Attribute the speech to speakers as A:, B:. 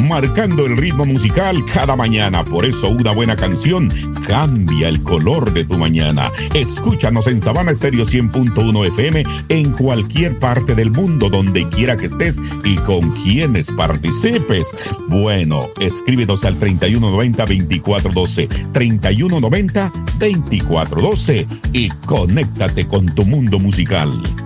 A: marcando el ritmo musical cada mañana. Por eso una buena canción cambia el color de tu mañana. Escúchanos en Sabana Estéreo 100.1 FM en cualquier parte del mundo, donde quiera que estés y con quienes participes. Bueno, escríbenos al 3190-2412, 3190-2412 y conéctate con tu mundo musical.